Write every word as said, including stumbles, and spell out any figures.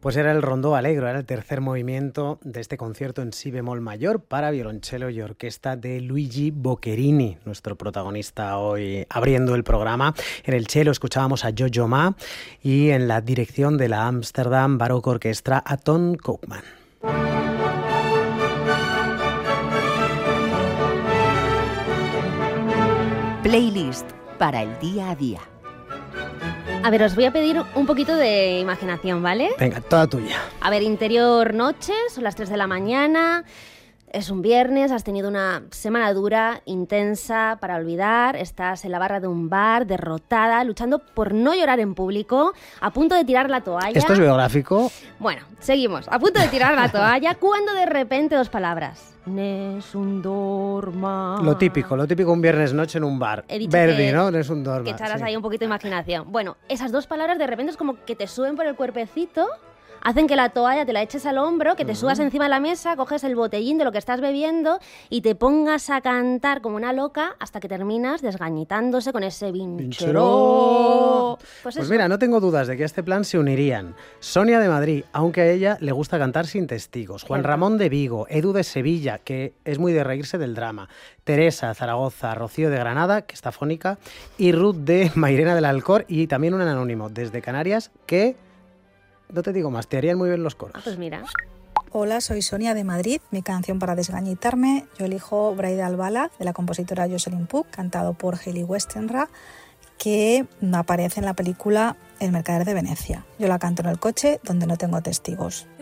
Pues era el Rondó Allegro, era el tercer movimiento de este concierto en si bemol mayor para violonchelo y orquesta de Luigi Boccherini, nuestro protagonista hoy abriendo el programa. En el cello escuchábamos a Jojo Ma y en la dirección de la Amsterdam Baroque Orchestra a Ton Koopman. Playlist para el día a día. A ver, os voy a pedir un poquito de imaginación, ¿vale? Venga, toda tuya. A ver, interior noche, son las tres de la mañana, es un viernes, has tenido una semana dura, intensa, para olvidar, estás en la barra de un bar, derrotada, luchando por no llorar en público, a punto de tirar la toalla. ¿Esto es biográfico? Bueno, seguimos, a punto de tirar la toalla, cuando de repente dos palabras. Nessun dorma. Lo típico, lo típico un viernes noche en un bar. Verdi, ¿no? Nessun dorma. Que echaras sí. ahí un poquito de imaginación. Bueno, esas dos palabras de repente es como que te suben por el cuerpecito, hacen que la toalla te la eches al hombro, que te uh-huh. subas encima de la mesa, coges el botellín de lo que estás bebiendo y te pongas a cantar como una loca hasta que terminas desgañitándose con ese vincheró. Pues, pues mira, no tengo dudas de que a este plan se unirían Sonia de Madrid, aunque a ella le gusta cantar sin testigos, Juan Ramón de Vigo, Edu de Sevilla, que es muy de reírse del drama, Teresa Zaragoza, Rocío de Granada, que está fónica, y Ruth de Mairena del Alcor, y también un anónimo desde Canarias que... No te digo más, te harían muy bien los coros. Ah, pues mira. Hola, soy Sonia de Madrid. Mi canción para desgañitarme, yo elijo Bridal Ballad de la compositora Jocelyn Pook, cantado por Hayley Westenra, que aparece en la película El mercader de Venecia. Yo la canto en el coche donde no tengo testigos.